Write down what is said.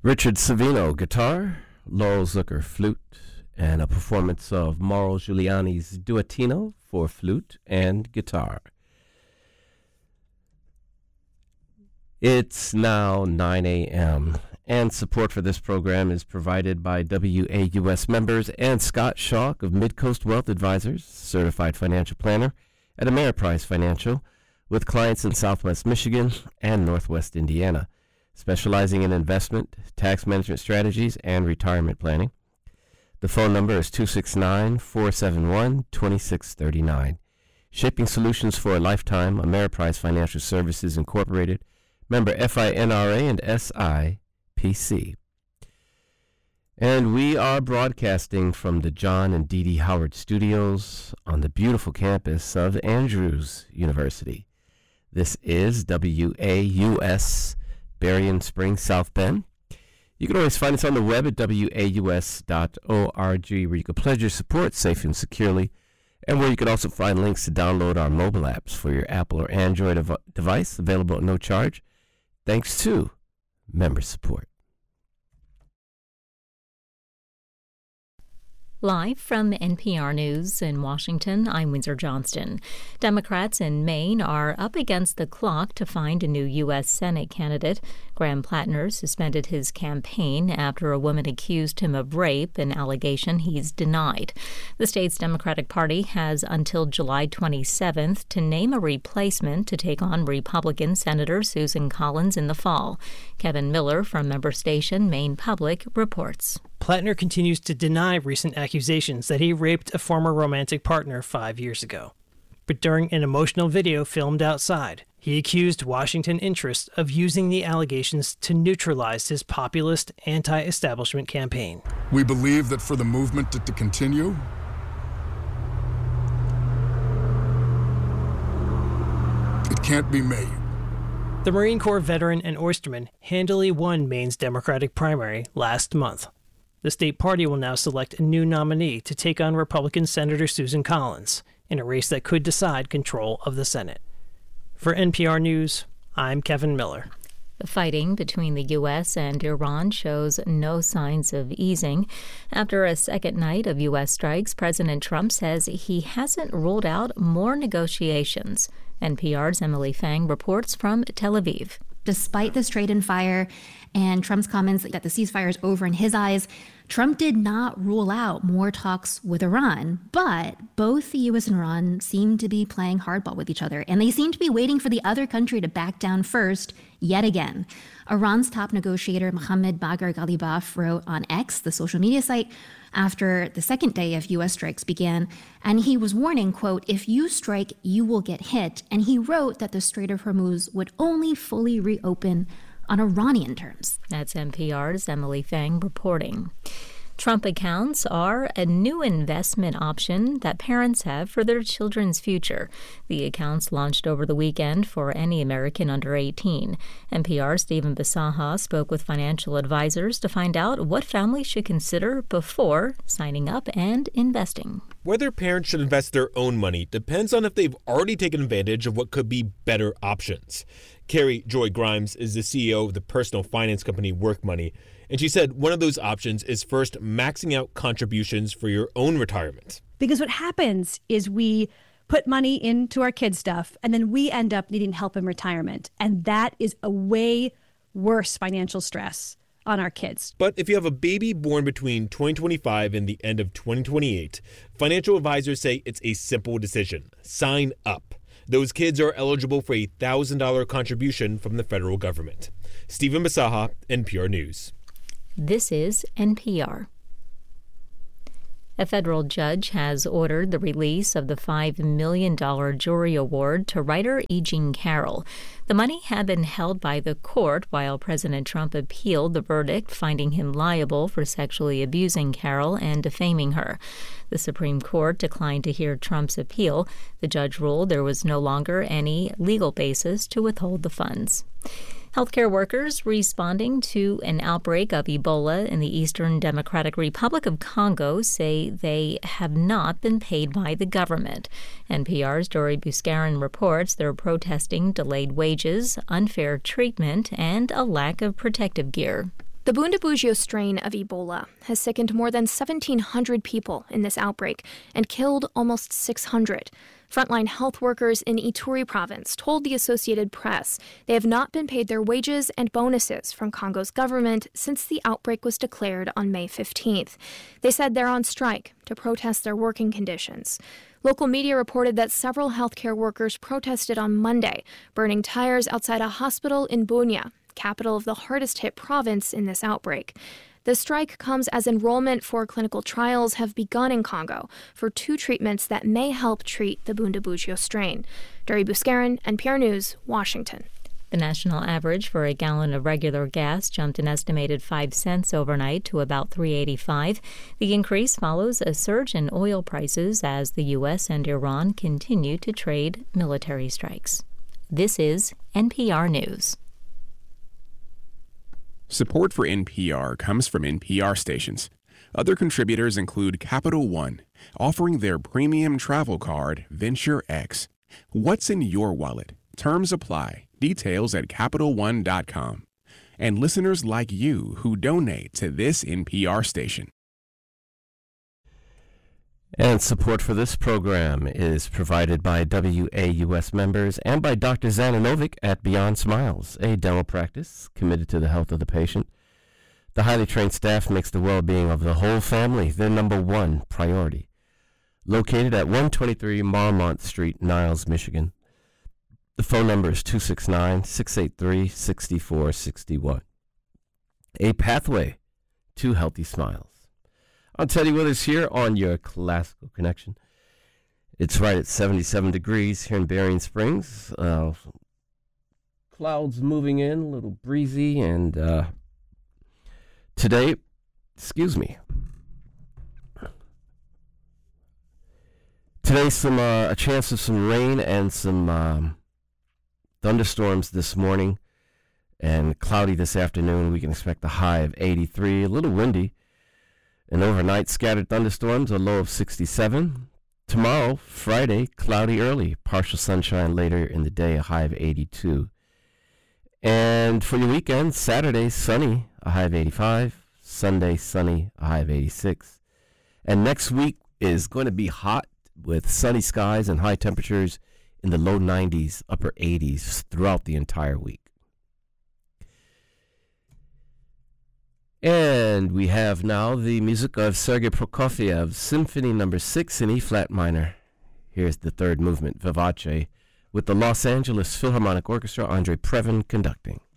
Richard Savino, guitar, Laurel Zucker, flute, and a performance of Mauro Giuliani's Duettino for flute and guitar. It's now 9 a.m., and support for this program is provided by WAUS members and Scott Schalk of Midcoast Wealth Advisors, certified financial planner at Ameriprise Financial, with clients in Southwest Michigan and Northwest Indiana, specializing in investment, tax management strategies, and retirement planning. The phone number is 269-471-2639. Shaping solutions for a lifetime, Ameriprise Financial Services Incorporated, member FINRA and SIPC. And we are broadcasting from the John and Dee Dee Howard Studios on the beautiful campus of Andrews University. This is WAUS Berrien Springs, South Bend. You can always find us on the web at waus.org, where you can pledge your support safe and securely, and where you can also find links to download our mobile apps for your Apple or Android device, available at no charge, thanks to member support. Live from NPR News in Washington, I'm Windsor Johnston. Democrats in Maine are up against the clock to find a new U.S. Senate candidate. Graham Plattner suspended his campaign after a woman accused him of rape, an allegation he's denied. The state's Democratic Party has until July 27th to name a replacement to take on Republican Senator Susan Collins in the fall. Kevin Miller from member station Maine Public reports. Plattner continues to deny recent accusations that he raped a former romantic partner 5 years ago. But during an emotional video filmed outside, he accused Washington interests of using the allegations to neutralize his populist, anti-establishment campaign. We believe that for the movement to continue, it can't be made. The Marine Corps veteran and oysterman handily won Maine's Democratic primary last month. The state party will now select a new nominee to take on Republican Senator Susan Collins in a race that could decide control of the Senate. For NPR News, I'm Kevin Miller. The fighting between the U.S. and Iran shows no signs of easing. After a second night of U.S. strikes, President Trump says he hasn't ruled out more negotiations. NPR's Emily Fang reports from Tel Aviv. Despite the straight and fire and Trump's comments that the ceasefire is over in his eyes, Trump did not rule out more talks with Iran. But both the U.S. and Iran seem to be playing hardball with each other, and they seem to be waiting for the other country to back down first yet again. Iran's top negotiator, Mohammad Bagher Ghalibaf, wrote on X, the social media site, after the second day of U.S. strikes began, and he was warning, quote, "If you strike, you will get hit." And he wrote that the Strait of Hormuz would only fully reopen on Iranian terms. That's NPR's Emily Fang reporting. Trump accounts are a new investment option that parents have for their children's future. The accounts launched over the weekend for any American under 18. NPR's Stephen Bisaha spoke with financial advisors to find out what families should consider before signing up and investing. Whether parents should invest their own money depends on if they've already taken advantage of what could be better options. Carrie Joy Grimes is the CEO of the personal finance company Work Money, and she said one of those options is first maxing out contributions for your own retirement. Because what happens is we put money into our kids' stuff, and then we end up needing help in retirement. And that is a way worse financial stress on our kids. But if you have a baby born between 2025 and the end of 2028, financial advisors say it's a simple decision. Sign up. Those kids are eligible for a $1,000 contribution from the federal government. Stephen Bisaha, NPR News. This is NPR. A federal judge has ordered the release of the $5 million jury award to writer E. Jean Carroll. The money had been held by the court while President Trump appealed the verdict, finding him liable for sexually abusing Carroll and defaming her. The Supreme Court declined to hear Trump's appeal. The judge ruled there was no longer any legal basis to withhold the funds. Healthcare workers responding to an outbreak of Ebola in the Eastern Democratic Republic of Congo say they have not been paid by the government. NPR's Dory Buscarin reports they're protesting delayed wages, unfair treatment, and a lack of protective gear. The Bundibugyo strain of Ebola has sickened more than 1,700 people in this outbreak and killed almost 600. Frontline health workers in Ituri province told the Associated Press they have not been paid their wages and bonuses from Congo's government since the outbreak was declared on May 15th. They said they're on strike to protest their working conditions. Local media reported that several healthcare workers protested on Monday, burning tires outside a hospital in Bunia, capital of the hardest-hit province in this outbreak. The strike comes as enrollment for clinical trials have begun in Congo for 2 treatments that may help treat the Bundibugyo strain. Duri Buscarin, NPR News, Washington. The national average for a gallon of regular gas jumped an estimated 5 cents overnight to about $3.85. The increase follows a surge in oil prices as the U.S. and Iran continue to trade military strikes. This is NPR News. Support for NPR comes from NPR stations. Other contributors include Capital One, offering their premium travel card, Venture X. What's in your wallet? Terms apply. Details at CapitalOne.com. And listeners like you who donate to this NPR station. And support for this program is provided by WAUS members and by Dr. Zananovic at Beyond Smiles, a dental practice committed to the health of the patient. The highly trained staff makes the well-being of the whole family their number one priority. Located at 123 Marmont Street, Niles, Michigan. The phone number is 269-683-6461. A pathway to healthy smiles. I'm Teddy Withers here on your Classical Connection. It's right at 77 degrees here in Berrien Springs. Clouds moving in, a little breezy, and today, a chance of some rain and some thunderstorms this morning, and cloudy this afternoon. We can expect a high of 83, a little windy. And overnight, scattered thunderstorms, a low of 67. Tomorrow, Friday, cloudy early, partial sunshine later in the day, a high of 82. And for your weekend, Saturday, sunny, a high of 85. Sunday, sunny, a high of 86. And next week is going to be hot with sunny skies and high temperatures in the low 90s, upper 80s throughout the entire week. And we have now the music of Sergei Prokofiev, Symphony No. 6 in E-flat minor. Here's the third movement, Vivace, with the Los Angeles Philharmonic Orchestra, Andre Previn conducting.